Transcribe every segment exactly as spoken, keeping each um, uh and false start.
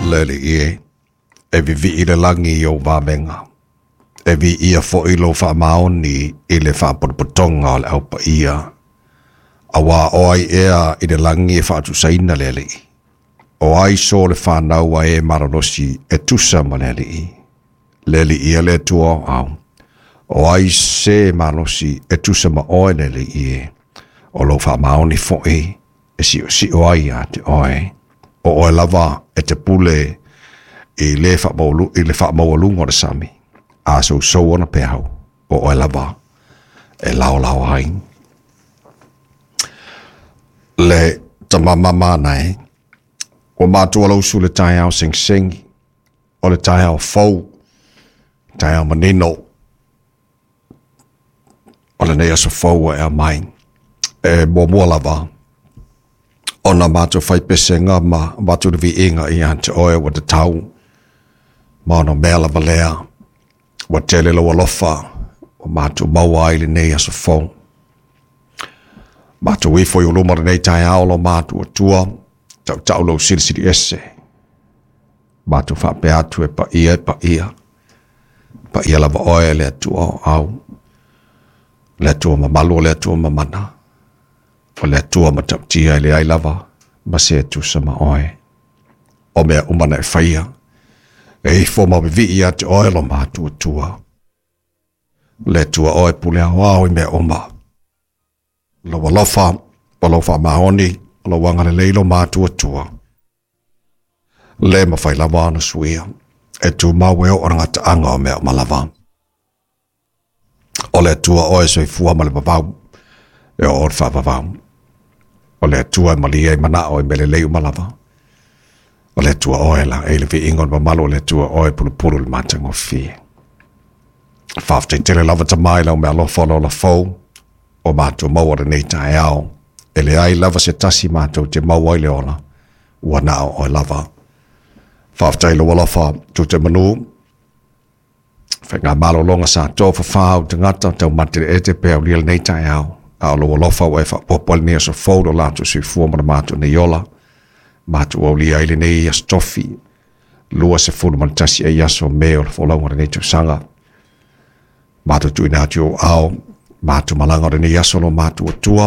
lele ie e vi vi i le langi o vamenga e vi ia fo i lo fa maoni i le fa potpotonga o le au pa ia awa oi ea i le langi e fa tu saina lele o ai so le fa na wa e marolosi e tusa ma lele i lele ia le tua au o ai se marolosi e tusa ma oi lele i o lo fa maoni fo i e si si o ai a te oi o o lava e te pule i le fa maulu i le fa maulu ngore sami a so so ona pe hau o o lava e lao lao ai le tama mama nai o matua lo su le tai au sing sing o le tai au fou tai au manino o le nei aso fou e a mai e mo mo lava ona matua fai pesenga ma matua vi inga i ante oe wa te tau ma no mela valea wa tele lo alofa o matua maua i le nei aso fou matua wifo i uluma le nei tai au lo matua tua tau tau lo siri siri ese matua fa pe atu e pa ia e pa ia pa ia lava oe le atua au le atua ma malu le atua ma mana o le atua ma tau tia i le ai lava ma se atu sama oe o mea umana e whaia e i fo ma vi i ate oe lo matua tua le atua oe pule au au i mea oma lo walofa o lo fa mahoni lo wanga le leilo matua tua le ma whai lava ana suia e tu maweo o ngata anga o mea malava o le atua oe so i fua ma le babau e o orfa babau o le atua malia i mana o i mele leu malava o le atua oe la e le vi ingon ma malo o le atua oe pulu pulu le matang o fi whafte tele lava ta mai lau mea lo fono la fau o matua maua le nei tae au e le ai lava se tasi matua te maua i le ona ua nao o lava whafte ilo walafa tu te manu whenga malo longa sa tō whawhau te ngata tau mate e te pēo lia le nei tae au a lo lofa o e fa popol ni so fodo la to si fu mo mato ne yola mato o li ai nei as tofi lua se fu mo tasi e yaso meo fo la ngore ne to sanga mato tu ina tu au mato malanga ne yaso lo mato tua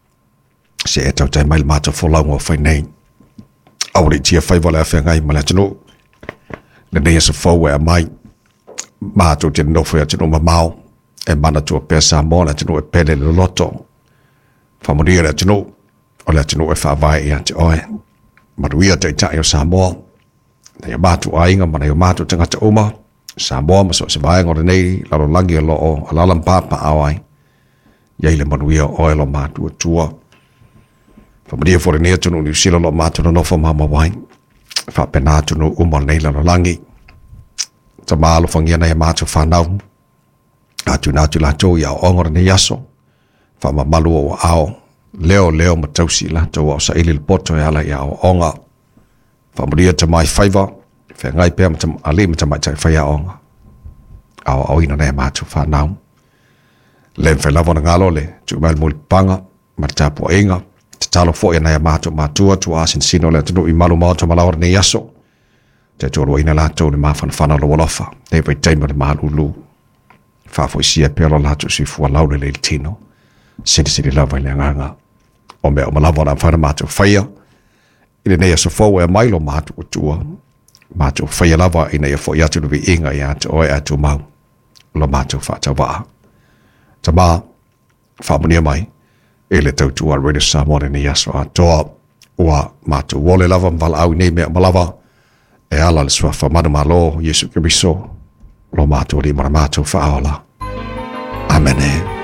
se e tau tai mai mato fo la ngo fai nei au ri tia fai vola fa ngai mala tino ne ne yaso fo we mai mato te no fo ya tino ma mau e mana tua pesa mona tino e pele le loto famoria le tino o le tino e fa vai e ante oe maruia te tai o Samoa na ia matu ainga mana ia matu tangata uma Samoa ma so se vai ngore nei lalo langi o loo alalam papa awai ia ile maruia oe lo matu tua famoria fore nea tino ni sila lo matu no nofo mama wai fa penatu no uma nei lalo langi ta malo fangia na ia matu whanau atu natu la tau ia ongor ne yaso fa ma malu o ao leo leo matausi la tau o sa ili poto ya la ia onga fa muria te mai faiva fa ngai pe ma ali ma mai tai fa ia onga ao ao ina ne matu fa nau le fa lavo na ngalo le tu mal mul panga ma tapo enga te talo fo ia na matu matua tu asin sino le tu i malu ma to malawar ne yaso te tu ina la tau ni ma fan fana lo wolofa ne vai tai ma malu lu fa foi sia pero la tu si fu lau le tino sidi sidi lava le nganga o me o malava na fa ma tu faia ile ne so fo e mai lo ma tu tua ma tu faia lava ina e fo ya tu vi inga ya tu o ya tu mau lo ma tu fa ta va ta ba fa mo ni mai ele tau tu already sa mo ni ya so to wa ma tu wole lava val au ne me malava e ala le swa fa ma ma lo yesu ke biso lo mato di maramato fa ola. Amen.